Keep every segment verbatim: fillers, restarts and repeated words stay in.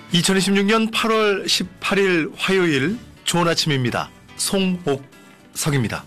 이천이십육 년 팔월 십팔일 화요일 좋은 아침입니다. 송옥석입니다.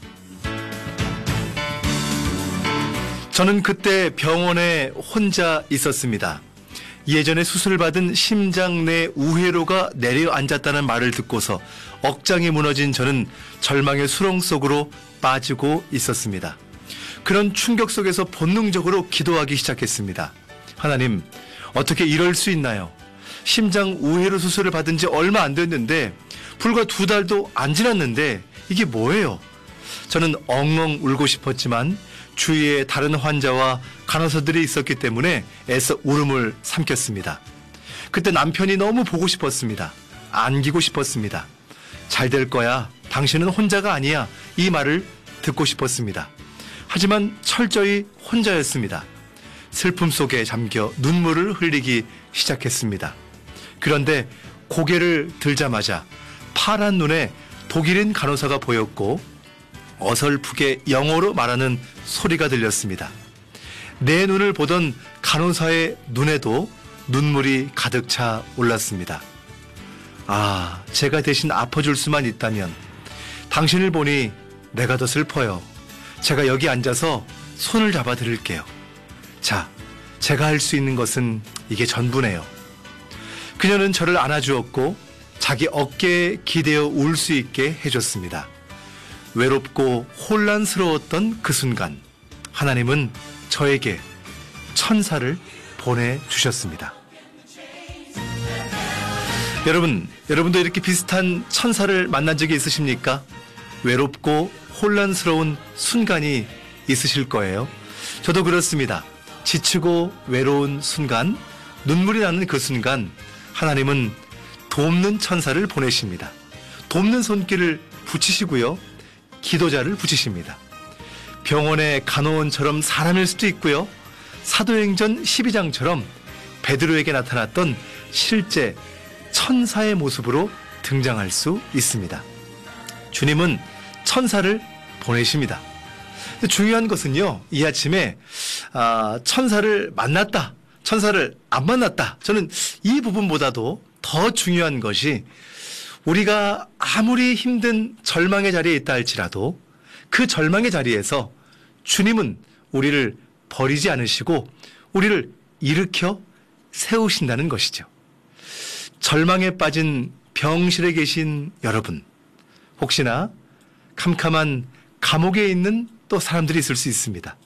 저는 그때 병원에 혼자 있었습니다. 예전에 수술받은 심장 내 우회로가 내려앉았다는 말을 듣고서 억장이 무너진 저는 절망의 수렁 속으로 빠지고 있었습니다. 그런 충격 속에서 본능적으로 기도하기 시작했습니다. 하나님, 어떻게 이럴 수 있나요? 심장 우회로 수술을 받은 지 얼마 안 됐는데 불과 두 달도 안 지났는데 이게 뭐예요? 저는 엉엉 울고 싶었지만 주위에 다른 환자와 간호사들이 있었기 때문에 애써 울음을 삼켰습니다. 그때 남편이 너무 보고 싶었습니다. 안기고 싶었습니다. 잘 될 거야. 당신은 혼자가 아니야. 이 말을 듣고 싶었습니다. 하지만 철저히 혼자였습니다. 슬픔 속에 잠겨 눈물을 흘리기 시작했습니다. 그런데 고개를 들자마자 파란 눈에 독일인 간호사가 보였고 어설프게 영어로 말하는 소리가 들렸습니다. 내 눈을 보던 간호사의 눈에도 눈물이 가득 차 올랐습니다. 아, 제가 대신 아파줄 수만 있다면 당신을 보니 내가 더 슬퍼요. 제가 여기 앉아서 손을 잡아 드릴게요. 자, 제가 할 수 있는 것은 이게 전부네요. 그녀는 저를 안아주었고 자기 어깨에 기대어 울 수 있게 해줬습니다. 외롭고 혼란스러웠던 그 순간 하나님은 저에게 천사를 보내주셨습니다. 여러분, 여러분도 이렇게 비슷한 천사를 만난 적이 있으십니까? 외롭고 혼란스러운 순간이 있으실 거예요. 저도 그렇습니다. 지치고 외로운 순간, 눈물이 나는 그 순간 하나님은 돕는 천사를 보내십니다. 돕는 손길을 붙이시고요. 기도자를 붙이십니다. 병원의 간호원처럼 사람일 수도 있고요. 사도행전 십이 장처럼 베드로에게 나타났던 실제 천사의 모습으로 등장할 수 있습니다. 주님은 천사를 보내십니다. 중요한 것은요, 이 아침에 아, 천사를 만났다, 천사를 안 만났다. 저는 이 부분보다도 더 중요한 것이 우리가 아무리 힘든 절망의 자리에 있다 할지라도 그 절망의 자리에서 주님은 우리를 버리지 않으시고 우리를 일으켜 세우신다는 것이죠. 절망에 빠진 병실에 계신 여러분, 혹시나 캄캄한 감옥에 있는 또 사람들이 있을 수 있습니다.